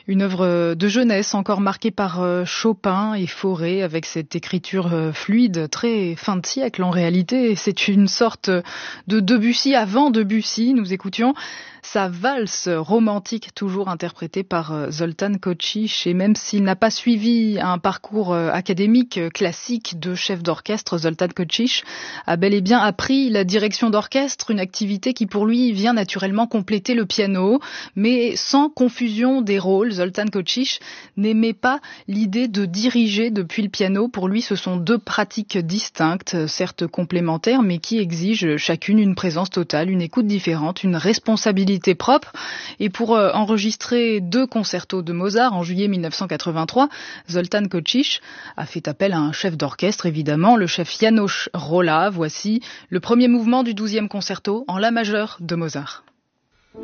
Une œuvre de jeunesse encore marquée par Chopin et Fauré, avec cette écriture fluide, très fin de siècle en réalité. C'est une sorte de Debussy avant Debussy. Nous écoutions sa valse romantique, toujours interprétée par Zoltán Kocsich. Et même s'il n'a pas suivi un parcours académique classique de chef d'orchestre, Zoltán Kocsich a bel et bien appris la direction d'orchestre, une activité qui pour lui vient naturellement compléter le piano, mais sans confusion des rôles. Zoltán Kocsich n'aimait pas l'idée de diriger depuis le piano. Pour lui, ce sont deux pratiques distinctes, certes complémentaires, mais qui exigent chacune une présence totale, une écoute différente, une responsabilité propre. Et pour enregistrer 2 concertos de Mozart en juillet 1983, Zoltán Kocsich a fait appel à un chef d'orchestre, évidemment, le chef János Róla. Voici le premier mouvement du 12e concerto en la majeure de Mozart.